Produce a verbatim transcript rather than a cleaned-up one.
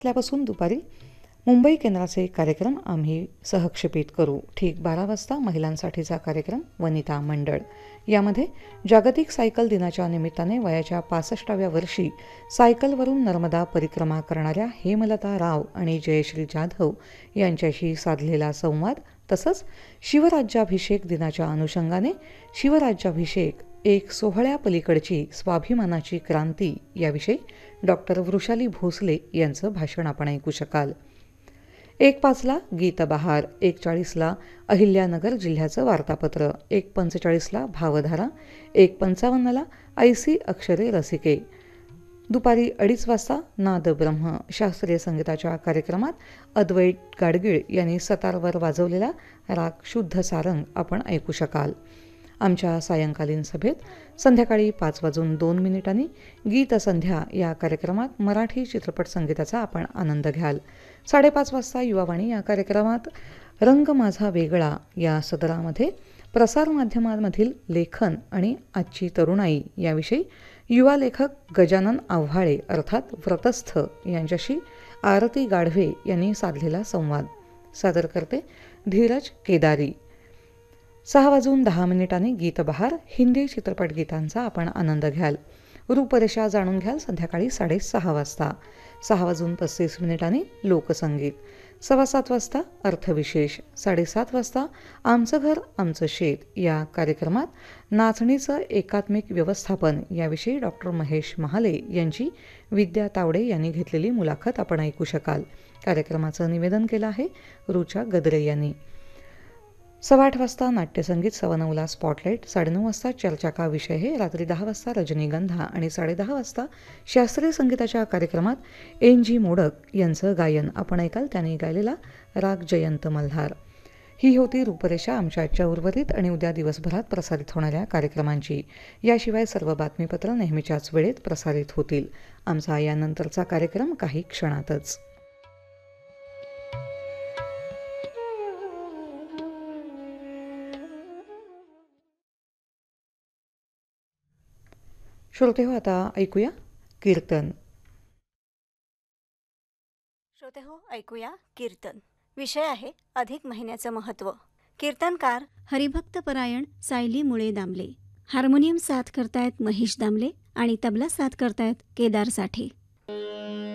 वाजल्यापासून दुपारी मुंबई केंद्राचे कार्यक्रम आम्ही सहक्षेपित करू. ठीक बारा वाजता महिलांसाठीचा कार्यक्रम वनिता मंडळ. यामध्ये जागतिक सायकल दिनाच्या निमित्ताने वयाच्या पासष्टाव्या वर्षी सायकलवरून नर्मदा परिक्रमा करणाऱ्या हेमलता राव आणि जयश्री जाधव यांच्याशी साधलेला संवाद, तसंच शिवराज्याभिषेक दिनाच्या अनुषंगाने शिवराज्याभिषेक एक सोहळ्यापलीकडची स्वाभिमानाची क्रांती याविषयी डॉक्टर वृषाली भोसले यांचं भाषण आपण ऐकू शकाल. एक पाचला गीतबहार, एक चाळीसला अहिल्यानगर जिल्ह्याचं वार्तापत्र, एक पंचेचाळीसला भावधारा, एक पंचावन्नला ऐसी अक्षरे रसिके. दुपारी अडीच वाजता नादब्रह्म शास्त्रीय संगीताच्या कार्यक्रमात अद्वैत गाडगीळ यांनी सतारवर वाजवलेला राग शुद्ध सारंग आपण ऐकू शकाल. आमच्या सायंकालीन सभेत संध्याकाळी पाच वाजून दोन मिनिटांनी गीतसंध्या या कार्यक्रमात मराठी चित्रपट संगीताचा आपण आनंद घ्याल. साडेपाच वाजता युवावाणी या कार्यक्रमात रंग माझा वेगळा या सदरामध्ये प्रसारमाध्यमांमधील लेखन आणि आजची तरुणाई याविषयी युवा लेखक गजानन आव्हाळे अर्थात व्रतस्थ यांच्याशी आरती गाढवे यांनी साधलेला संवाद. सादर करते धीरज केदारी. सहा वाजून दहा मिनिटांनी गीतबहार हिंदी चित्रपट गीतांचा आपण आनंद घ्याल. रूपरेषा जाणून घ्याल संध्याकाळी साडेसहा वाजता. सहा वाजून पस्तीस मिनिटांनी लोकसंगीत. सव्वा सात वाजता अर्थविशेष. साडेसात वाजता आमचं घर आमचं शेत या कार्यक्रमात नाचणीचं एकात्मिक व्यवस्थापन याविषयी डॉक्टर महेश महाले यांची विद्या तावडे यांनी घेतलेली मुलाखत आपण ऐकू शकाल. कार्यक्रमाचं निवेदन केलं आहे रुचा गद्रे यांनी. सव्वा आठ वाजता नाट्यसंगीत, सव्वा नऊला स्पॉटलाईट, साडेनऊ वाजता चर्चा का विषय हे, रात्री दहा वाजता रजनीगंधा आणि साडेदहा वाजता शास्त्रीय संगीताच्या कार्यक्रमात एन जी मोडक यांचं गायन आपण ऐकाल. त्यांनी गायलेला राग जयंत मल्हार. ही होती रूपरेषा आमच्या आजच्या उर्वरित आणि उद्या दिवसभरात प्रसारित होणाऱ्या कार्यक्रमांची. याशिवाय सर्व बातमीपत्र नेहमीच्याच वेळेत प्रसारित होतील. आमचा यानंतरचा कार्यक्रम काही क्षणातच. श्रोते हो, आता ऐकूया कीर्तन. श्रोते हो, ऐकूया कीर्तन. विषय आहे अधिक महिन्याचं महत्त्व. कीर्तनकार हरिभक्त परायण सायली मुळे दामले. हार्मोनियम साथ करतायत महेश दामले आणि तबला साथ करतायत केदार साठे.